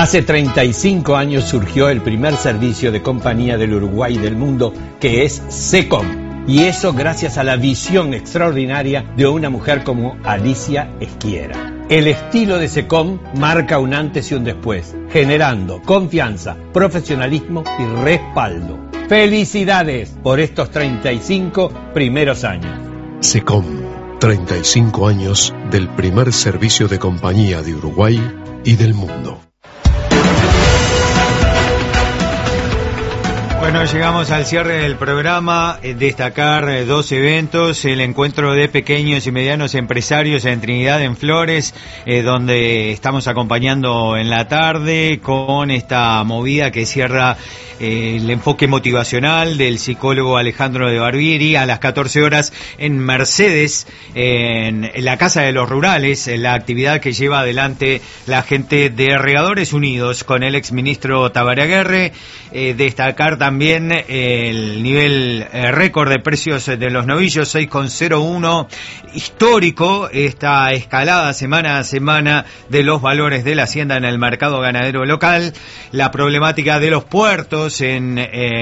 Hace 35 años surgió el primer servicio de compañía del Uruguay y del mundo, que es SECOM. Y eso gracias a la visión extraordinaria de una mujer como Alicia Esquiera. El estilo de SECOM marca un antes y un después, generando confianza, profesionalismo y respaldo. ¡Felicidades por estos 35 primeros años! SECOM, 35 años del primer servicio de compañía de Uruguay y del mundo. Bueno, llegamos al cierre del programa. Destacar dos eventos: el encuentro de pequeños y medianos empresarios en Trinidad, en Flores, donde estamos acompañando en la tarde con esta movida que cierra el enfoque motivacional del psicólogo Alejandro de Barbieri a las 14 horas en Mercedes, en la Casa de los Rurales, la actividad que lleva adelante la gente de Regadores Unidos con el exministro Tabaré Aguerre. Destacar también el nivel récord de precios de los novillos, 6,01, histórico, esta escalada semana a semana de los valores de la hacienda en el mercado ganadero local, la problemática de los puertos en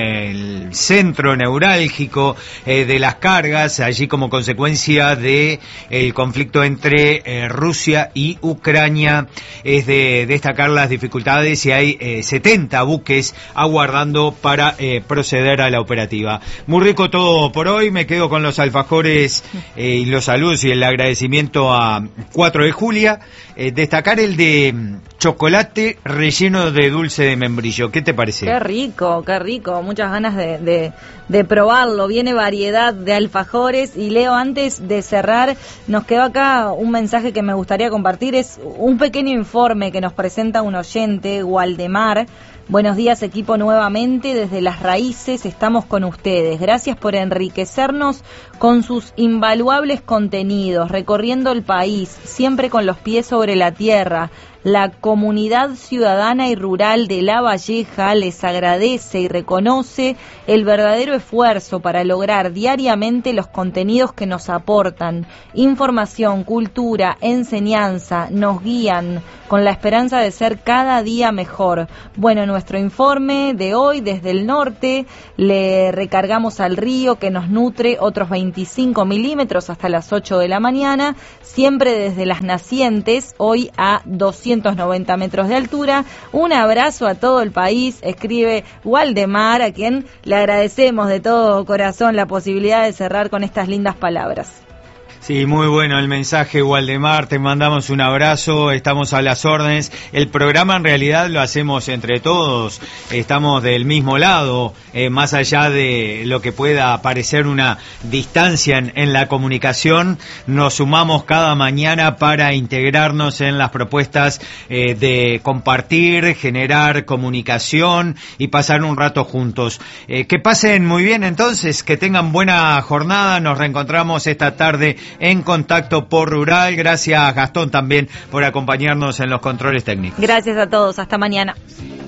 el centro neurálgico de las cargas, allí como consecuencia de el conflicto entre Rusia y Ucrania. Es de destacar las dificultades y hay 70 buques aguardando para proceder a la operativa. Muy rico todo por hoy. Me quedo con los alfajores y los saludos y el agradecimiento a 4 de Julia. Destacar el de chocolate relleno de dulce de membrillo. ¿Qué te parece? Qué rico, qué rico. Muchas ganas de probarlo. Viene variedad de alfajores. Y Leo, antes de cerrar, nos quedó acá un mensaje que me gustaría compartir. Es un pequeño informe que nos presenta un oyente, Waldemar. Buenos días, equipo, nuevamente desde Las Raíces estamos con ustedes. Gracias por enriquecernos con sus invaluables contenidos, recorriendo el país, siempre con los pies sobre la tierra. La comunidad ciudadana y rural de La Valleja les agradece y reconoce el verdadero esfuerzo para lograr diariamente los contenidos que nos aportan. Información, cultura, enseñanza, nos guían con la esperanza de ser cada día mejor. Bueno, nuestro informe de hoy desde el norte, le recargamos al río que nos nutre otros 25 milímetros hasta las 8 de la mañana, siempre desde las nacientes, hoy a 290 metros de altura. Un abrazo a todo el país, escribe Waldemar, a quien le agradecemos de todo corazón la posibilidad de cerrar con estas lindas palabras. Sí, muy bueno el mensaje, Waldemar, te mandamos un abrazo, estamos a las órdenes. El programa en realidad lo hacemos entre todos, estamos del mismo lado, más allá de lo que pueda parecer una distancia en la comunicación, nos sumamos cada mañana para integrarnos en las propuestas de compartir, generar comunicación y pasar un rato juntos. Que pasen muy bien entonces, que tengan buena jornada, nos reencontramos esta tarde en Contacto por Rural. Gracias, Gastón, también por acompañarnos en los controles técnicos. Gracias a todos, hasta mañana.